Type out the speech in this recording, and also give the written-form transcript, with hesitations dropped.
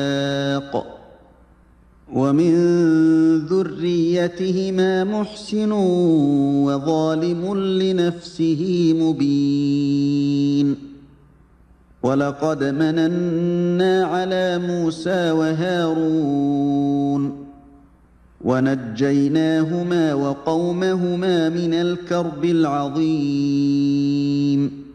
ومن ذريتهما محسن وظالم لنفسه مبين ولقد مننا على موسى وهارون ونجيناهما وقومهما من الكرب العظيم